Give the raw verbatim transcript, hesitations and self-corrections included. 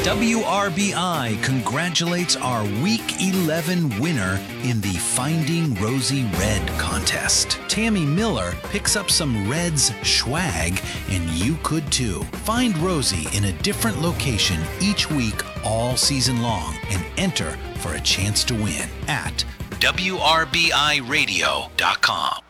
W R B I congratulates our Week eleven winner in the Finding Rosie Red contest. Tammy Miller picks up some Reds swag, and you could too. Find Rosie in a different location each week all season long and enter for a chance to win at W R B I radio dot com.